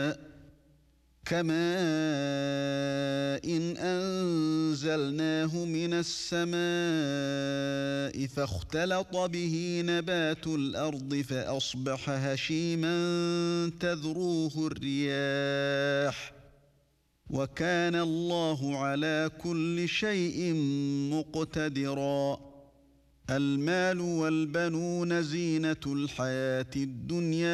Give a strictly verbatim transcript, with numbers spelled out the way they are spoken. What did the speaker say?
كَمَاءٍ أَنزَلْنَاهُ مِنَ السَّمَاءِ فَاخْتَلَطَ بِهِ نَبَاتُ الْأَرْضِ فَأَصْبَحَ هَشِيمًا تَذْرُوهُ الرِّيَاحُ ۗ وَكَانَ اللَّهُ عَلَى كُلِّ شَيْءٍ مُقْتَدِرًا. الْمَالُ وَالْبَنُونَ زِينَةُ الْحَيَاةِ الدُّنْيَا